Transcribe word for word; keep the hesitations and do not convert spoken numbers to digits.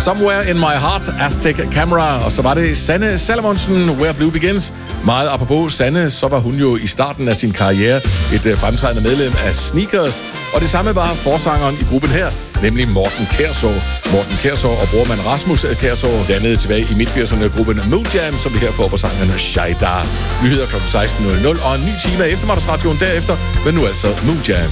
Somewhere in My Heart, Aztec Camera. Og så var det Sanne Salomonsen, Where Blue Begins. Meget apropos Sanne, så var hun jo i starten af sin karriere et uh, fremtrædende medlem af Sneakers. Og det samme var forsangeren i gruppen her, nemlig Morten Kærså. Morten Kærså og brormand Rasmus Kærså dannede tilbage i midt-firserne gruppen Moon Jam, som vi her får på sangen Shaida. Nyheder klokken seksten nul nul og en ny time af eftermiddagsradioen derefter, men nu altså Moon Jam.